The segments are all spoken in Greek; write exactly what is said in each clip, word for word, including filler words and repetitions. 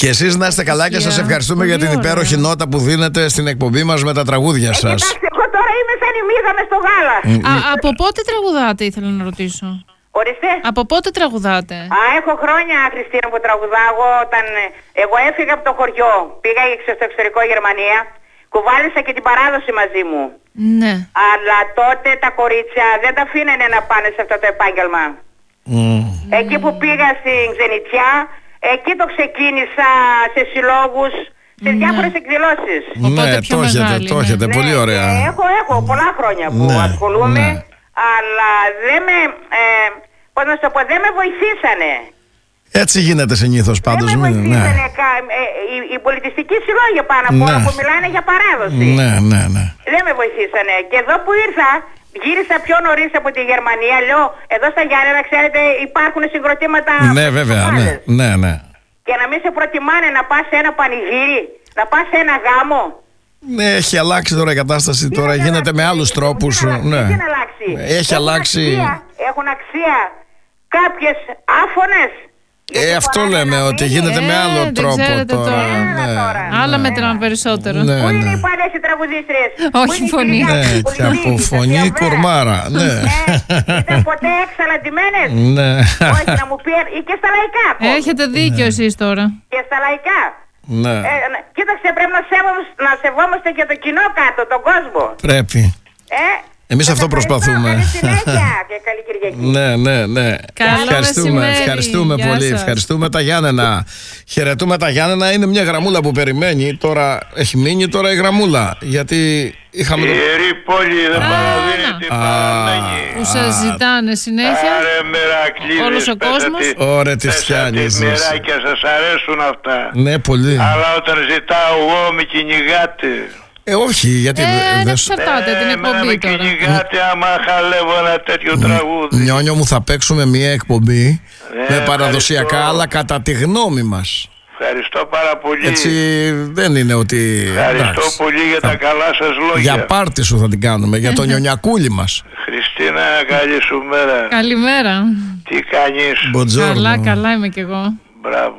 Και εσείς να είστε καλά και σας ευχαριστούμε για την ωραία. υπέροχη νότα που δίνετε στην εκπομπή μας με τα τραγούδια σας. Ε, κοιτάξτε, εγώ τώρα είμαι σαν η μύγα μες στο γάλα. Α, από πότε τραγουδάτε, ήθελα να ρωτήσω. Ορίστε. Από πότε τραγουδάτε? Α, έχω χρόνια, Χριστίνα, που τραγουδάω. Όταν εγώ έφυγα από το χωριό, πήγα στο εξωτερικό Γερμανία, κουβάλισα και την παράδοση μαζί μου. Ναι. Αλλά τότε τα κορίτσια δεν τα αφήνανε να πάνε σε αυτό το επάγγελμα. Mm. Εκεί που πήγα στην Ξενιτιά, εκεί το ξεκίνησα σε συλλόγους, σε Ναι. διάφορες εκδηλώσεις. Οπότε Ναι, πιο το έχετε, μεγάλη, το ναι. έχετε, Ναι, πολύ ωραία. ναι, έχω, έχω πολλά χρόνια που Ναι, ασχολούμαι, ναι. αλλά δεν με, ε, πώς να σου το πω, δεν με βοηθήσανε. Έτσι γίνεται συνήθως πάντως. δεν με μην- ναι. βοηθήσανε κα- ε, οι, οι πολιτιστικοί σύλλογοι πάνω απ' όλα Ναι. που μιλάνε για παράδοση. Ναι, ναι, ναι. Δεν με βοηθήσανε. Και εδώ που ήρθα, γύρισα πιο νωρίς από τη Γερμανία. Λέω, εδώ στα Γιάννενα, ξέρετε, υπάρχουν συγκροτήματα. Ναι, βέβαια, ναι, ομάδες. ναι, ναι. Και να μην σε προτιμάνε να πας σε ένα πανηγύρι, να πας σε ένα γάμο. Ναι, έχει αλλάξει τώρα η κατάσταση, Τι τώρα έχει γίνεται αλλάξει, με άλλους τι τρόπους. έχει αλλάξει, Ναι. τι έχει αλλάξει. Έχει Έχουν αλλάξει. αξία, έχουν αξία κάποιες άφωνες. Ε, γιατί αυτό φοράνε λέμε, ένα ότι μήνυ. γίνεται με Ε, άλλο δεν τρόπο ξέρετε τώρα. τώρα. Ναι, τώρα. Άλλα ναι. μέτραν περισσότερο. Ναι, Πού είναι ναι. οι παλιές οι τραγουδίστριες? Όχι Πού είναι οι φωνή. κυρίες Ναι, που και από λυγίζουν, φωνή τα διαβαία? κουρμάρα. Ναι. Ε, ήταν ποτέ εξαλαντημένες? Ναι. Όχι, να μου πει, ή και στα λαϊκά. ακόμη. Έχετε δίκιο εσείς τώρα. Και στα λαϊκά. Ναι. Ε, να- κοίταξε, πρέπει να, σέβομαστε, να σεβόμαστε και το κοινό κάτω, τον κόσμο. Πρέπει. Ε, Εμείς σας αυτό ευχαριστώ. προσπαθούμε. Καλή συνέχεια και καλή Κυριακή. Ναι, ναι, ναι. Καλό ευχαριστούμε, μεσημέρι. ευχαριστούμε Γεια πολύ. σας. Ευχαριστούμε τα Γιάννενα. Χαιρετούμε τα Γιάννενα. Είναι μια γραμμούλα που περιμένει. Τώρα έχει μείνει τώρα η γραμμούλα. Γιατί είχαμε. Η το- ιερή πόλη δεν παραδίνει την Α. παραμένει. Που σας ζητάνε συνέχεια. Άρε μερακλείδες, Όλος ο πέσα κόσμος. τη- Ωραία, τις πέσα φτιάνεις, τη εσύ. μοιράκια, σας αρέσουν αυτά. Ναι, πολύ. Αλλά όταν ζητάω εγώ με κυνηγάτε. Ε, όχι, γιατί Ε, δεν δεν σου- εξαρτάται την Ε, εμένα εκπομπή με τώρα. κυνηγάτε άμα χαλεύω ένα τέτοιο τραγούδι. Νιόνιο μου, θα παίξουμε μια εκπομπή Ναι, με παραδοσιακά, ευχαριστώ. αλλά κατά τη γνώμη μας. Ευχαριστώ πάρα πολύ. Έτσι δεν είναι ότι. Ευχαριστώ εντάξει, πολύ για θα- τα καλά σας λόγια. Για πάρτι σου θα την κάνουμε, για το νιονιακούλι μας. Χριστίνα, καλή σου μέρα. Καλημέρα. Τι κάνεις? Μποντζόρνο. Καλά, καλά είμαι κι εγώ. Μπράβο.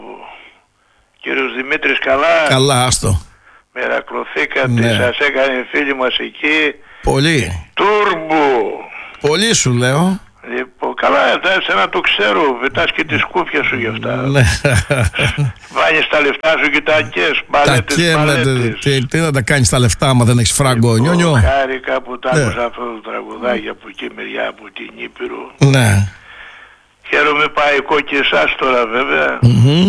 Κύριος Δημήτρης, καλά. Καλά, άστο. Μερακλωθήκατε, Ναι. σας έκανε η φίλη μας εκεί. Πολύ. Τούρμπο. Πολύ σου λέω. Λοιπόν, καλά, εντάξει, να το ξέρω. Βετάς και τη σκούφια σου γι' αυτά. Ναι. Βάνεις τα λεφτά σου και τα ακές. Τα Μπαλέτες, καίνε, μπαλέτες. τι, τι να τα κάνεις τα λεφτά άμα δεν έχεις φράγκο, νιόνιο. Χάρηκα που τα Ναι. άκουσα αυτό το τραγουδάκι από εκεί μεριά, από την Ήπειρο. Ναι. Χαίρομαι παϊκό και εσάς τώρα βέβαια. Μμμ.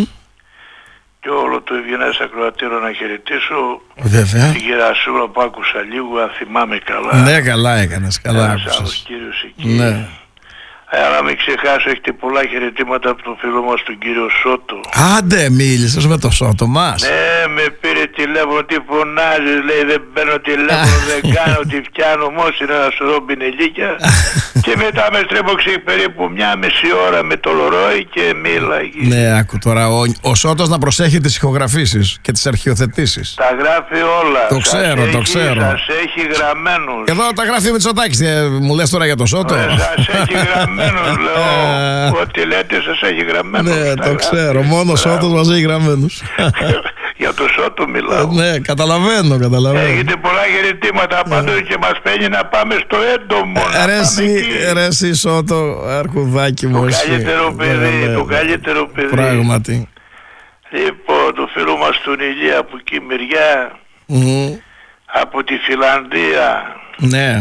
Και όλο το ευγενές ακροατήρο να χαιρετήσω. Βέβαια. Την κερασούρα που άκουσα λίγο, αν θυμάμαι καλά. Ναι, καλά έκανες, καλά Ένας άλλος άκουσες. κύριος εκεί. Ναι. Ε, αλλά μην ξεχάσω, έχετε πολλά χαιρετήματα από τον φίλο μας τον κύριο Σότο. Άντε, μίλησες με το Σότο μας. Ναι, με πήρε τηλέφωνο, τι φωνάζεις, λέει, δεν παίρνω τηλέφωνο, δεν κάνω, τι φτιάνω, μόνος είναι ένα σωρό πινελίκια. Και μετά με στρέφωξε περίπου μια μισή ώρα με το λορόι και μίλαγε. Ναι, άκου τώρα, ο, ο Σότος να προσέχει τις ηχογραφήσεις και τις αρχιοθετήσεις. Τα γράφει όλα. Το Σας ξέρω, το έχει- ξέρω. Σας έχει γραμμένους. Εδώ τα γράφει ο Μητσοτάκης, ε, μου λες τώρα για το Σότο. Ε, Σας έχει γραμμένους, λέω. Ό,τι λέτε σας έχει γραμμένους. Ναι, Τα το γράφει. ξέρω, μόνο ο Μπράβο. Σότος μας έχει γραμμένους. Για το Σότο μιλάω. Ναι, καταλαβαίνω, καταλαβαίνω. Έχετε πολλά χαιρετήματα παντού και μας παίρνει να πάμε στο έντομο. να Ρε πάμε εσύ, εκεί. ρε εσύ Σότο, αρκουδάκι μου Το εσύ. καλύτερο παιδί, Ναι, το ναι. καλύτερο παιδί. Πράγματι. Λοιπόν, το φίλο μας τον Ηλία από εκεί μεριά, Μμμ. από τη Φιλανδία. Ναι.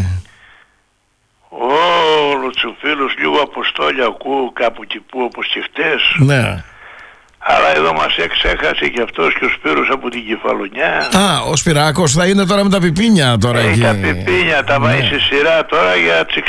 Όλους τους φίλους λίγο αποστόλια ακούω κάπου εκεί που όπως και χτες. Ναι. Αλλά εδώ μας εξέχασε και αυτός και ο Σπύρος από την Κεφαλονιά. Α, ο Σπυράκος θα είναι τώρα με τα πιπίνια τώρα Έχει εκεί. τα πιπίνια, τα βάζει Ναι. σε σειρά τώρα για τις